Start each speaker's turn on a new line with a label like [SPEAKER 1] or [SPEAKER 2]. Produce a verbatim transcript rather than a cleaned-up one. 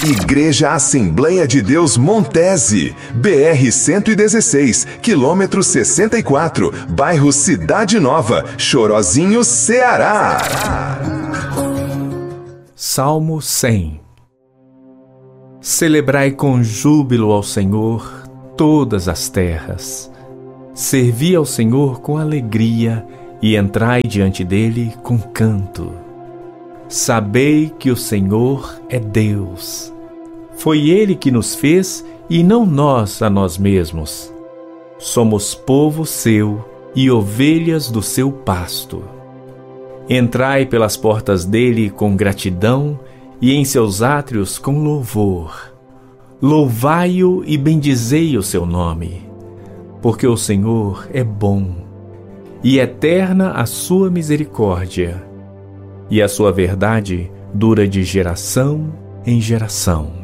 [SPEAKER 1] Igreja Assembleia de Deus Montese, B R cento e dezesseis, quilômetro sessenta e quatro, bairro Cidade Nova, Chorozinho, Ceará.
[SPEAKER 2] Salmo cem. Celebrai com júbilo ao Senhor todas as terras. Servi ao Senhor com alegria e entrai diante dele com canto. Sabei que o Senhor é Deus. Foi Ele que nos fez e não nós a nós mesmos. Somos povo seu e ovelhas do seu pasto. Entrai pelas portas dele com gratidão e em seus átrios com louvor. Louvai-o e bendizei o seu nome, porque o Senhor é bom e eterna a sua misericórdia, e a sua verdade dura de geração em geração.